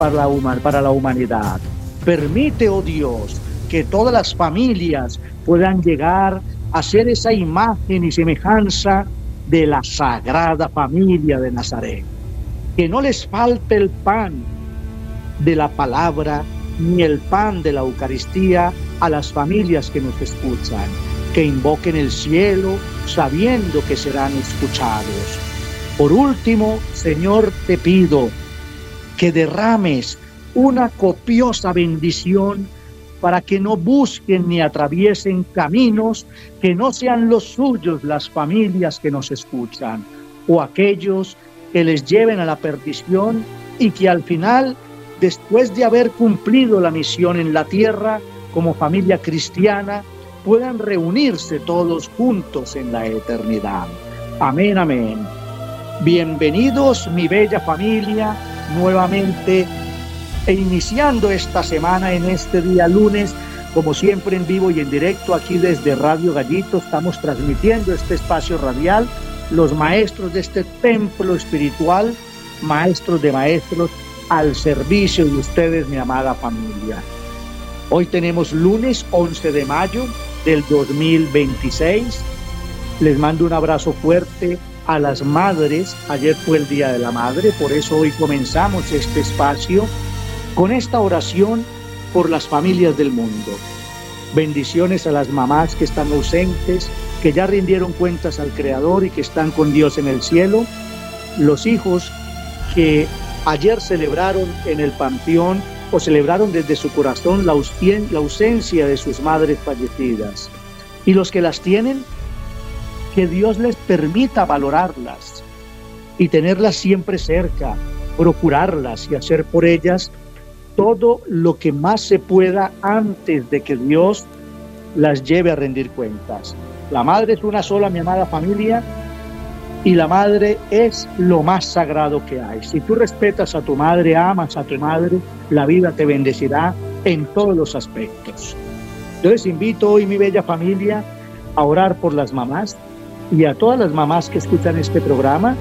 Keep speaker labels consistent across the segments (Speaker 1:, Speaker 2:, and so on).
Speaker 1: para la humanidad. Permite, oh Dios, que todas las familias puedan llegar a ser esa imagen y semejanza de la Sagrada Familia de Nazaret. Que no les falte el pan de la palabra ni el pan de la Eucaristía a las familias que nos escuchan. Que invoquen el cielo sabiendo que serán escuchados. Por último, Señor, te pido que derrames una copiosa bendición para que no busquen ni atraviesen caminos que no sean los suyos las familias que nos escuchan, o aquellos que les lleven a la perdición y que al final, después de haber cumplido la misión en la tierra como familia cristiana, puedan reunirse todos juntos en la eternidad. Amén, amén. Bienvenidos, mi bella familia, nuevamente iniciando esta semana en este día lunes, como siempre en vivo y en directo aquí desde Radio Gallito. Estamos transmitiendo este espacio radial, los maestros de este templo espiritual, maestros de maestros, al servicio de ustedes, mi amada familia. Hoy tenemos lunes 11 de mayo del 2026. Les mando un abrazo fuerte a las madres. Ayer fue el Día de la Madre, por eso hoy comenzamos este espacio con esta oración por las familias del mundo. Bendiciones a las mamás que están ausentes, que ya rindieron cuentas al Creador y que están con Dios en el cielo. Los hijos que ayer celebraron en el panteón o celebraron desde su corazón la ausencia de sus madres fallecidas. Y los que las tienen, que Dios les permita valorarlas y tenerlas siempre cerca, procurarlas y hacer por ellas todo lo que más se pueda antes de que Dios las lleve a rendir cuentas. La madre es una sola, mi amada familia, y la madre es lo más sagrado que hay. Si tú respetas a tu madre, amas a tu madre, la vida te bendecirá en todos los aspectos. Entonces invito hoy, mi bella familia, a orar por las mamás y a todas las mamás que escuchan este programa.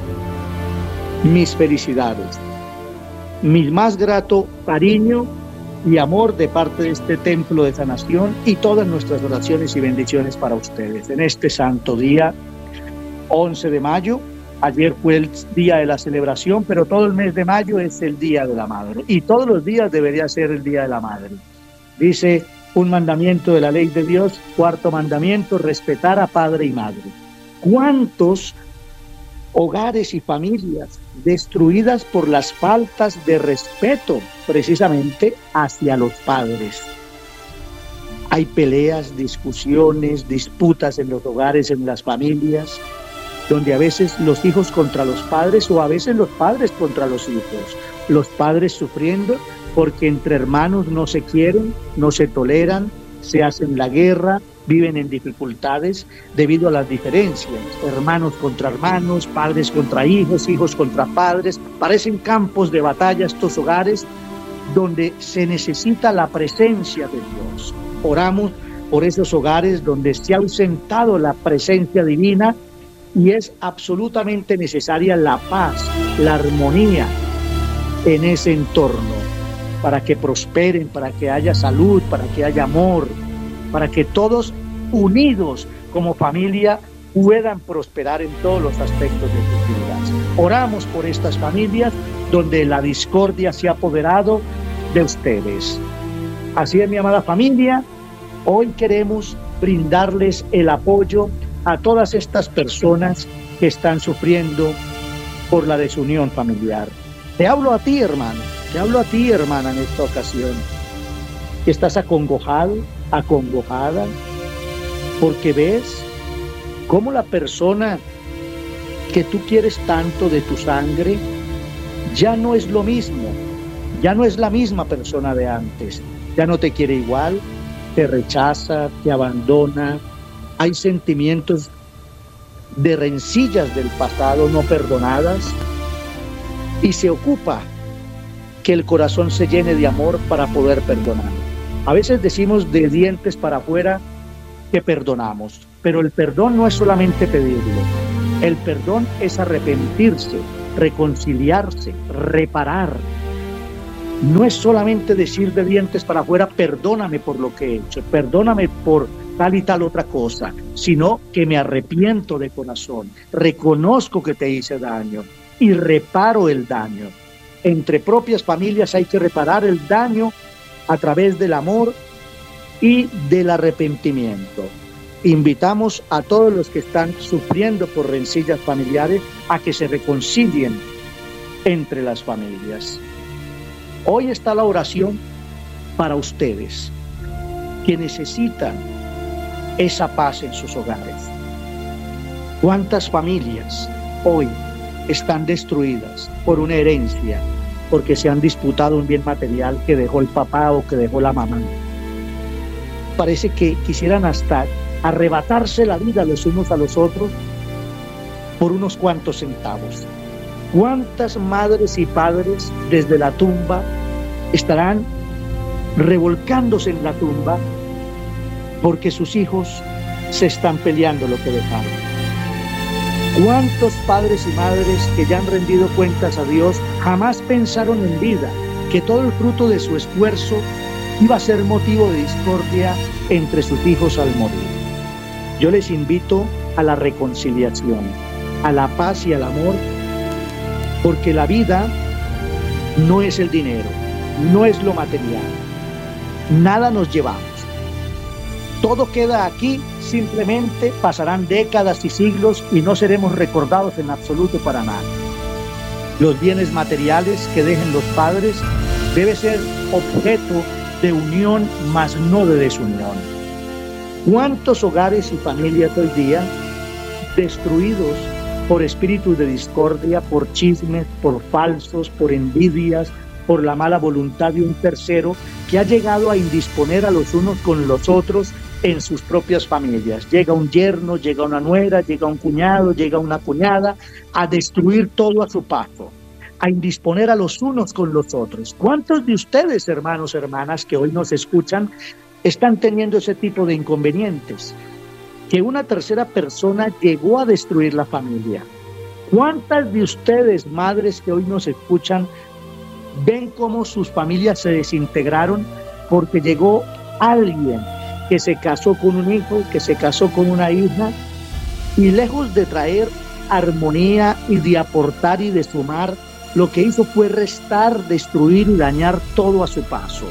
Speaker 1: Mis felicidades, mi más grato cariño y amor de parte de este templo de sanación y todas nuestras oraciones y bendiciones para ustedes en este santo día 11 de mayo. Ayer fue el día de la celebración, pero todo el mes de mayo es el Día de la Madre y todos los días debería ser el Día de la Madre. Dice un mandamiento de la ley de Dios, cuarto mandamiento, respetar a padre y madre. ¿Cuántos hogares y familias destruidas por las faltas de respeto precisamente hacia los padres? Hay peleas, discusiones, disputas en los hogares, en las familias, donde a veces los hijos contra los padres o a veces los padres contra los hijos. Los padres sufriendo porque entre hermanos no se quieren, no se toleran, se hacen la guerra, viven en dificultades debido a las diferencias. Hermanos contra hermanos, padres contra hijos, hijos contra padres. Parecen campos de batalla estos hogares donde se necesita la presencia de Dios. Oramos por esos hogares donde se ha ausentado la presencia divina y es absolutamente necesaria la paz, la armonía en ese entorno para que prosperen, para que haya salud, para que haya amor, para que todos unidos como familia puedan prosperar en todos los aspectos de sus vidas. Oramos por estas familias donde la discordia se ha apoderado de ustedes. Así es, mi amada familia, hoy queremos brindarles el apoyo a todas estas personas que están sufriendo por la desunión familiar. Te hablo a ti, hermano, te hablo a ti, hermana, en esta ocasión, que estás acongojado, acongojada, porque ves cómo la persona que tú quieres tanto de tu sangre ya no es lo mismo, ya no es la misma persona de antes, ya no te quiere igual, te rechaza, te abandona. Hay sentimientos de rencillas del pasado no perdonadas y se ocupa que el corazón se llene de amor para poder perdonar. A veces decimos de dientes para afuera que perdonamos, pero el perdón no es solamente pedirlo. El perdón es arrepentirse, reconciliarse, reparar. no es solamente decir de dientes para afuera, perdóname por lo que he hecho, perdóname por tal y tal otra cosa, sino que me arrepiento de corazón, reconozco que te hice daño y reparo el daño. Entre propias familias hay que reparar el daño a través del amor y del arrepentimiento. Invitamos a todos los que están sufriendo por rencillas familiares a que se reconcilien entre las familias. Hoy está la oración para ustedes que necesitan esa paz en sus hogares. ¿Cuántas familias hoy están destruidas por una herencia, porque se han disputado un bien material que dejó el papá o que dejó la mamá? Parece que quisieran hasta arrebatarse la vida los unos a los otros por unos cuantos centavos. ¿Cuántas madres y padres desde la tumba estarán revolcándose en la tumba porque sus hijos se están peleando lo que dejaron? ¿Cuántos padres y madres que ya han rendido cuentas a Dios jamás pensaron en vida que todo el fruto de su esfuerzo iba a ser motivo de discordia entre sus hijos al morir? Yo les invito a la reconciliación, a la paz y al amor, porque la vida no es el dinero, no es lo material. Nada nos llevamos. Todo queda aquí, simplemente pasarán décadas y siglos y no seremos recordados en absoluto para nada. Los bienes materiales que dejen los padres debe ser objeto de unión, mas no de desunión. ¿Cuántos hogares y familias hoy día destruidos por espíritus de discordia, por chismes, por falsos, por envidias, por la mala voluntad de un tercero que ha llegado a indisponer a los unos con los otros en sus propias familias? Llega un yerno, llega una nuera, llega un cuñado, llega una cuñada a destruir todo a su paso, a indisponer a los unos con los otros. ¿Cuántos de ustedes, hermanos, hermanas, que hoy nos escuchan, están teniendo ese tipo de inconvenientes? Que una tercera persona llegó a destruir la familia. ¿Cuántas de ustedes, madres que hoy nos escuchan, ven cómo sus familias se desintegraron porque llegó alguien que se casó con un hijo, que se casó con una hija, y lejos de traer armonía y de aportar y de sumar, lo que hizo fue restar, destruir y dañar todo a su paso?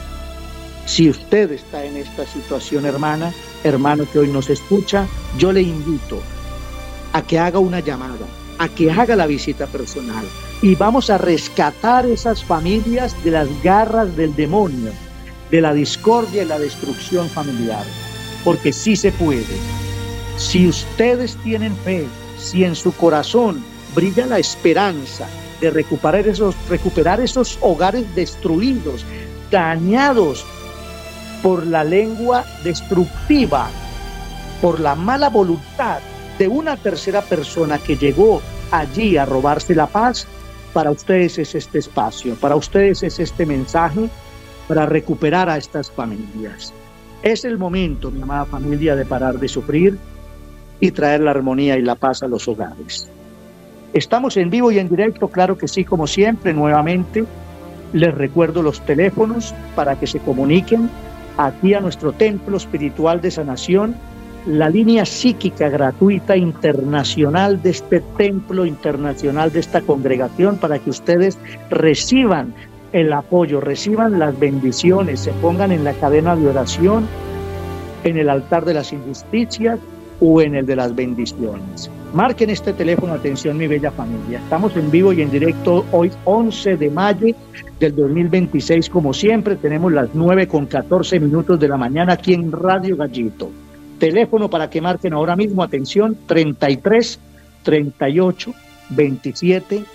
Speaker 1: Si usted está en esta situación, hermana, hermano que hoy nos escucha, yo le invito a que haga una llamada, a que haga la visita personal y vamos a rescatar esas familias de las garras del demonio, de la discordia y la destrucción familiar, porque sí se puede. Si ustedes tienen fe, si en su corazón brilla la esperanza de recuperar esos hogares destruidos, dañados por la lengua destructiva, por la mala voluntad de una tercera persona que llegó allí a robarse la paz, para ustedes es este espacio, para ustedes es este mensaje, para recuperar a estas familias. Es el momento, mi amada familia, de parar de sufrir y traer la armonía y la paz a los hogares. Estamos en vivo y en directo, claro que sí, como siempre. Nuevamente les recuerdo los teléfonos para que se comuniquen aquí a nuestro templo espiritual de sanación, la línea psíquica gratuita internacional de este templo internacional, de esta congregación, para que ustedes reciban el apoyo, reciban las bendiciones, se pongan en la cadena de oración, en el altar de las injusticias o en el de las bendiciones. Marquen este teléfono, atención mi bella familia. Estamos en vivo y en directo hoy 11 de mayo del 2026, como siempre. Tenemos las 9:14 de la mañana aquí en Radio Gallito. Teléfono para que marquen ahora mismo, atención, 33 38 27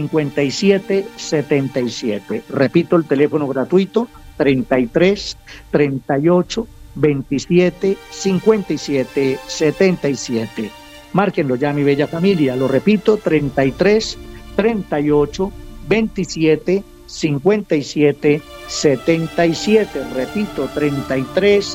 Speaker 1: 57 77. Repito el teléfono gratuito, 33 38 27 57 77. Márquenlo ya, mi bella familia. Lo repito, 33 38 27 57 77. Repito, 33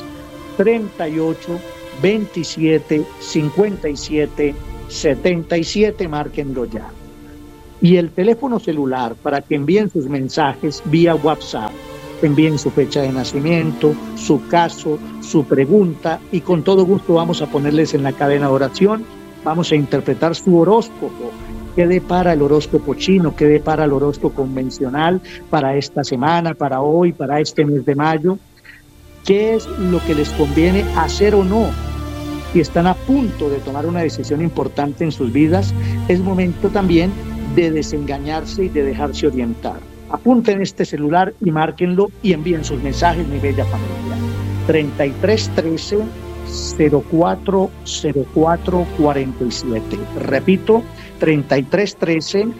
Speaker 1: 38 27 57 77. Márquenlo ya. y el teléfono celular para que envíen sus mensajes vía WhatsApp. Envíen su fecha de nacimiento, su caso, su pregunta, y con todo gusto vamos a ponerles en la cadena de oración. Vamos a interpretar su horóscopo. ¿Qué depara el horóscopo chino? ¿Qué depara el horóscopo convencional para esta semana, para hoy, para este mes de mayo? ¿Qué es lo que les conviene hacer o no? Si están a punto de tomar una decisión importante en sus vidas, es momento también de desengañarse y de dejarse orientar. Apunten este celular y márquenlo y envíen sus mensajes, mi bella familia. 3313 040447. Repito, 3313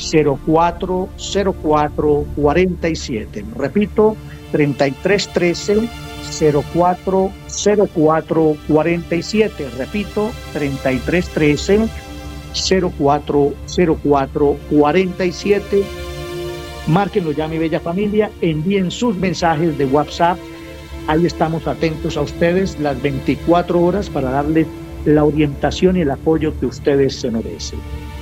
Speaker 1: 040447. Repito, 3313 040447. Repito, 3313 040447. Márquenlo ya, mi bella familia, envíen sus mensajes de WhatsApp. Ahí estamos atentos a ustedes las 24 horas para darles la orientación y el apoyo que ustedes se merecen.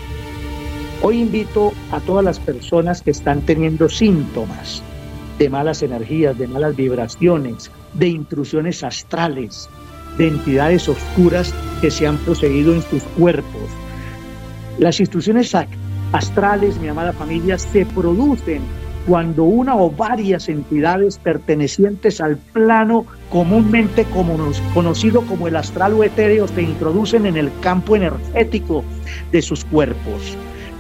Speaker 1: Hoy invito a todas las personas que están teniendo síntomas de malas energías, de malas vibraciones, de intrusiones astrales, de entidades oscuras que se han poseído en sus cuerpos. Las intrusiones astrales, mi amada familia, se producen cuando una o varias entidades pertenecientes al plano comúnmente conocido como el astral o etéreo se introducen en el campo energético de sus cuerpos.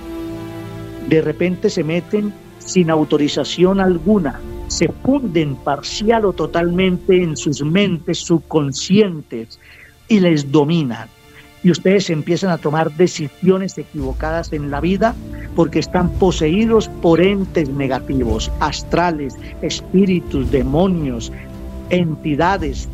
Speaker 1: De repente se meten sin autorización alguna, se funden parcial o totalmente en sus mentes subconscientes y les dominan. Y ustedes empiezan a tomar decisiones equivocadas en la vida porque están poseídos por entes negativos, astrales, espíritus, demonios, entidades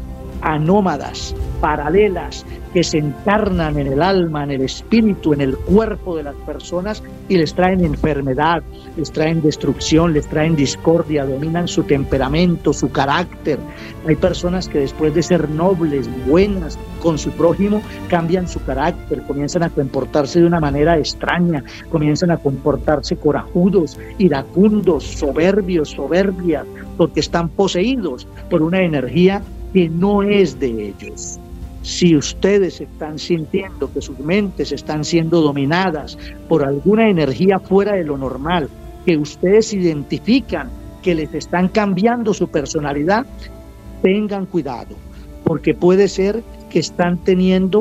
Speaker 1: anómadas, paralelas, que se encarnan en el alma, en el espíritu, en el cuerpo de las personas y les traen enfermedad, les traen destrucción, les traen discordia, dominan su temperamento, su carácter. Hay personas que después de ser nobles, buenas con su prójimo, cambian su carácter, comienzan a comportarse de una manera extraña, comienzan a comportarse corajudos, iracundos, soberbias, porque están poseídos por una energía que no es de ellos. Si ustedes están sintiendo que sus mentes están siendo dominadas por alguna energía fuera de lo normal, que ustedes identifican que les están cambiando su personalidad, tengan cuidado, porque puede ser que están teniendo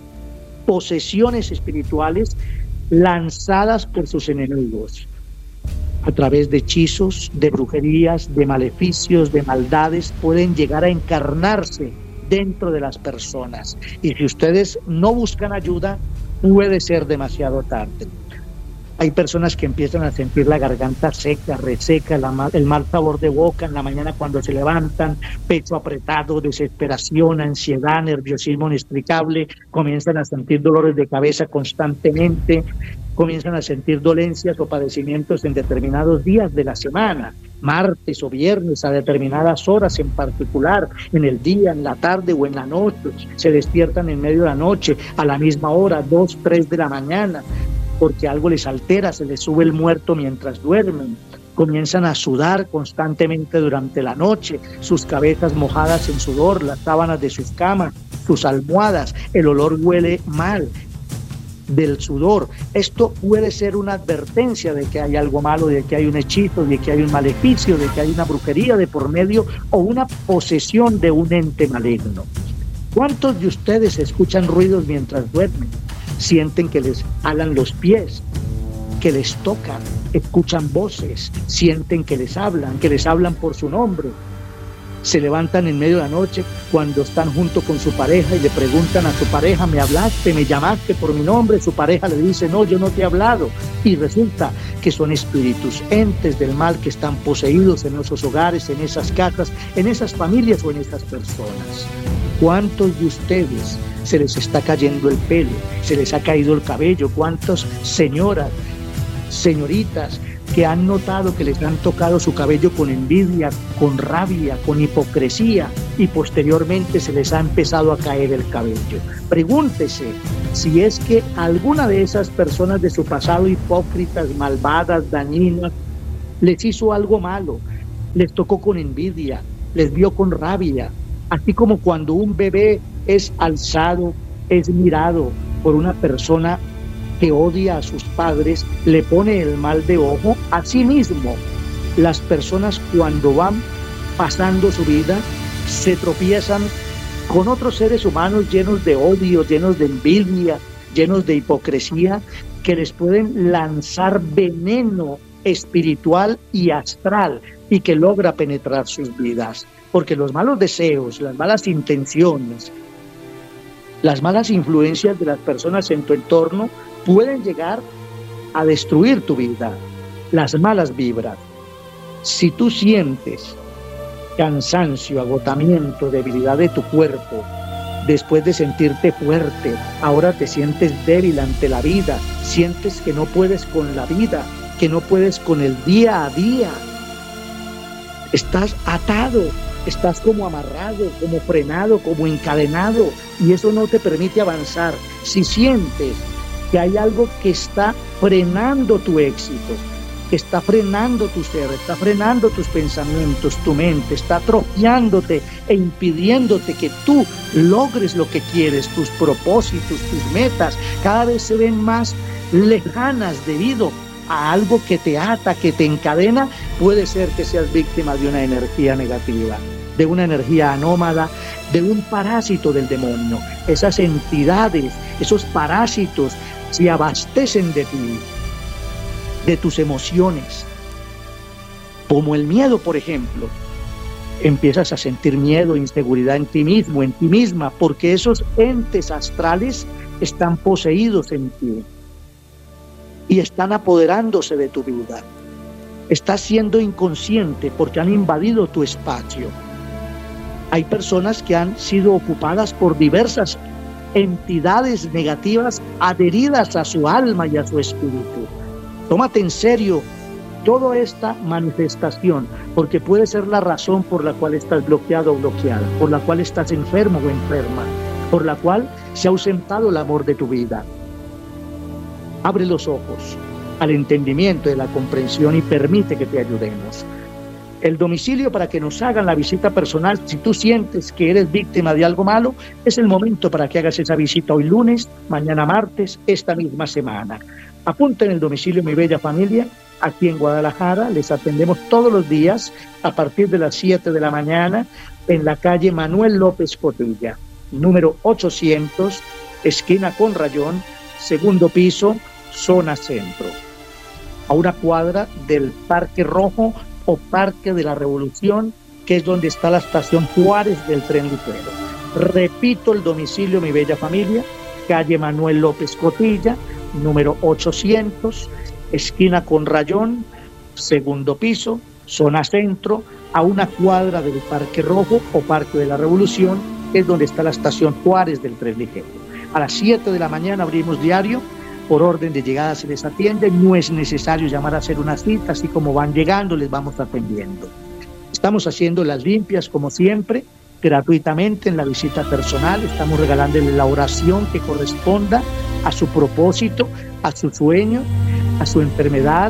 Speaker 1: posesiones espirituales lanzadas por sus enemigos a través de hechizos, de brujerías, de maleficios, de maldades. Pueden llegar a encarnarse dentro de las personas, y si ustedes no buscan ayuda, puede ser demasiado tarde. Hay personas que empiezan a sentir la garganta seca, reseca, el mal sabor de boca en la mañana cuando se levantan, pecho apretado, desesperación, ansiedad, nerviosismo inexplicable, comienzan a sentir dolores de cabeza constantemente, comienzan a sentir dolencias o padecimientos en determinados días de la semana, martes o viernes, a determinadas horas en particular, en el día, en la tarde o en la noche. Se despiertan en medio de la noche, a la misma hora, 2, 3 de la mañana, porque algo les altera, se les sube el muerto mientras duermen. Comienzan a sudar constantemente durante la noche, sus cabezas mojadas en sudor, las sábanas de sus camas, sus almohadas, el olor huele mal del sudor. Esto puede ser una advertencia de que hay algo malo, de que hay un hechizo, de que hay un maleficio, de que hay una brujería de por medio o una posesión de un ente maligno. ¿Cuántos de ustedes escuchan ruidos mientras duermen? Sienten que les alan los pies, que les tocan, escuchan voces, sienten que les hablan por su nombre. Se levantan en medio de la noche cuando están junto con su pareja y le preguntan a su pareja: ¿me hablaste, me llamaste por mi nombre? Su pareja le dice: no, yo no te he hablado. Y resulta que son espíritus, entes del mal que están poseídos en esos hogares, en esas casas, en esas familias o en esas personas. ¿Cuántos de ustedes se les está cayendo el pelo, se les ha caído el cabello? ¿Cuántas señoras, señoritas que han notado que les han tocado su cabello con envidia, con rabia, con hipocresía y posteriormente se les ha empezado a caer el cabello. Pregúntese si es que alguna de esas personas de su pasado hipócritas, malvadas, dañinas, les hizo algo malo, les tocó con envidia, les vio con rabia, así como cuando un bebé es alzado, es mirado por una persona que odia a sus padres, le pone el mal de ojo. Asimismo, las personas cuando van pasando su vida se tropiezan con otros seres humanos llenos de odio, llenos de envidia, llenos de hipocresía, que les pueden lanzar veneno espiritual y astral y que logra penetrar sus vidas. Porque los malos deseos, las malas intenciones, las malas influencias de las personas en tu entorno pueden llegar a destruir tu vida. Las malas vibras. Si tú sientes cansancio, agotamiento, debilidad de tu cuerpo, después de sentirte fuerte, ahora te sientes débil ante la vida, sientes que no puedes con la vida, que no puedes con el día a día, estás atado, estás como amarrado, como frenado, como encadenado, y eso no te permite avanzar. Si sientes que hay algo que está frenando tu éxito, que está frenando tu ser, está frenando tus pensamientos, tu mente, está atrofiándote e impidiéndote que tú logres lo que quieres, tus propósitos, tus metas, cada vez se ven más lejanas debido a algo que te ata, que te encadena, puede ser que seas víctima de una energía negativa, de una energía anómala, de un parásito del demonio. Esas entidades, esos parásitos se abastecen de ti, de tus emociones, como el miedo, por ejemplo. Empiezas a sentir miedo, inseguridad en ti mismo, en ti misma, porque esos entes astrales están poseídos en ti y están apoderándose de tu vida. Estás siendo inconsciente porque han invadido tu espacio. Hay personas que han sido ocupadas por diversas entidades negativas adheridas a su alma y a su espíritu. Tómate en serio toda esta manifestación, porque puede ser la razón por la cual estás bloqueado o bloqueada, por la cual estás enfermo o enferma, por la cual se ha ausentado el amor de tu vida. Abre los ojos al entendimiento y a la comprensión y permite que te ayudemos. El domicilio para que nos hagan la visita personal, si tú sientes que eres víctima de algo malo, es el momento para que hagas esa visita hoy lunes, mañana martes, esta misma semana. Apunta en el domicilio Mi Bella Familia, aquí en Guadalajara. Les atendemos todos los días a partir de las 7 de la mañana en la calle Manuel López Cotilla, número 800, esquina con Rayón, segundo piso, zona centro, a una cuadra del Parque Rojo o Parque de la Revolución, que es donde está la estación Juárez del tren ligero. Repito el domicilio Mi Bella Familia, calle Manuel López Cotilla, número 800, esquina con Rayón, segundo piso, zona centro, a una cuadra del Parque Rojo o Parque de la Revolución, que es donde está la estación Juárez del tren ligero. A las 7 de la mañana abrimos diario. Por orden de llegada se les atiende, no es necesario llamar a hacer una cita, así como van llegando les vamos atendiendo. Estamos haciendo las limpias como siempre, gratuitamente en la visita personal, estamos regalándole la oración que corresponda a su propósito, a su sueño, a su enfermedad,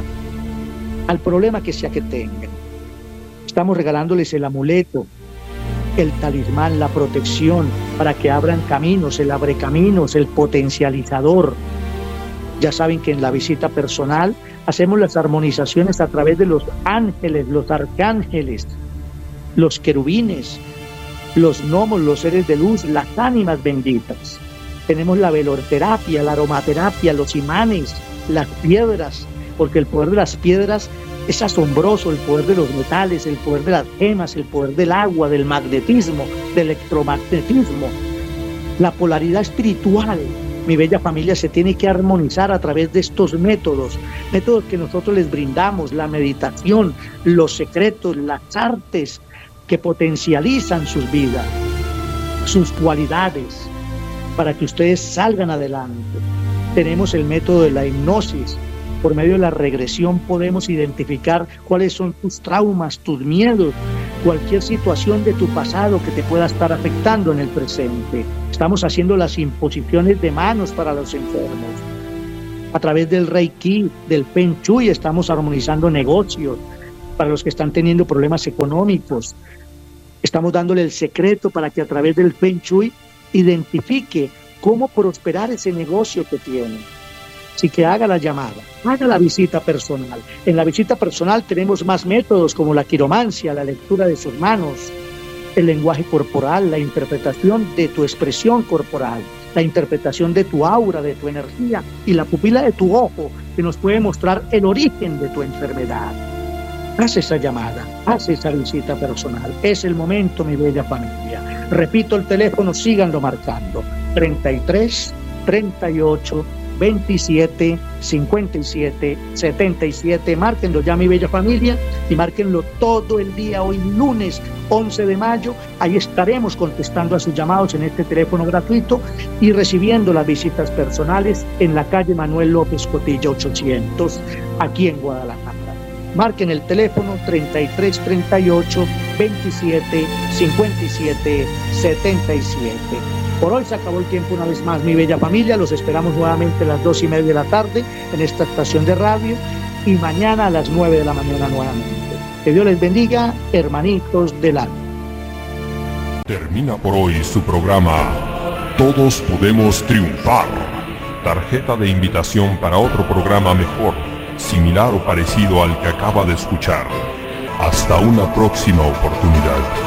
Speaker 1: al problema que sea que tengan. Estamos regalándoles el amuleto, el talismán, la protección, para que abran caminos, el abrecaminos, el potencializador. Ya saben que en la visita personal hacemos las armonizaciones a través de los ángeles, los arcángeles, los querubines, los gnomos, los seres de luz, las ánimas benditas. Tenemos la veloterapia, la aromaterapia, los imanes, las piedras, porque el poder de las piedras es asombroso, el poder de los metales, el poder de las gemas, el poder del agua, del magnetismo, del electromagnetismo, la polaridad espiritual. Mi Bella Familia se tiene que armonizar a través de estos métodos que nosotros les brindamos, la meditación, los secretos, las artes que potencializan sus vidas, sus cualidades, para que ustedes salgan adelante. Tenemos el método de la hipnosis, Por medio de la regresión podemos identificar cuáles son tus traumas, tus miedos, cualquier situación de tu pasado que te pueda estar afectando en el presente. Estamos haciendo las imposiciones de manos para los enfermos. A través del Reiki, del Feng Shui, estamos armonizando negocios para los que están teniendo problemas económicos. Estamos dándole el secreto para que a través del Feng Shui identifique cómo prosperar ese negocio que tiene. Así que haga la llamada, haga la visita personal. En la visita personal tenemos más métodos como la quiromancia, la lectura de sus manos, el lenguaje corporal, la interpretación de tu expresión corporal, la interpretación de tu aura, de tu energía y la pupila de tu ojo que nos puede mostrar el origen de tu enfermedad. Haz esa llamada, haz esa visita personal. Es el momento, mi bella familia. Repito el teléfono, síganlo marcando. 33 38 27 57 77. Márquenlo ya, mi bella familia, y márquenlo todo el día. Hoy lunes 11 de mayo, ahí estaremos contestando a sus llamados en este teléfono gratuito y recibiendo las visitas personales en la calle Manuel López Cotilla 800, aquí en Guadalajara. Marquen el teléfono 33 38 27 57 77. Por hoy se acabó el tiempo una vez más, mi bella familia. Los esperamos nuevamente a las 2:30 de la tarde en esta estación de radio y mañana a las 9 de la mañana nuevamente. Que Dios les bendiga, hermanitos del alma.
Speaker 2: Termina por hoy su programa Todos Podemos Triunfar. Tarjeta de invitación para otro programa mejor, similar o parecido al que acaba de escuchar. Hasta una próxima oportunidad.